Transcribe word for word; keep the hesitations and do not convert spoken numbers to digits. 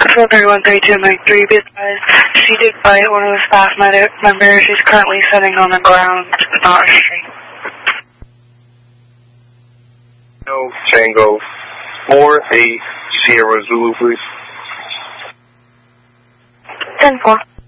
four three one three two Mike three, be advised, she did bite one of the staff members. She's currently sitting on the ground, not restrained. No, Tango four eight Sierra Zulu, please. ten four.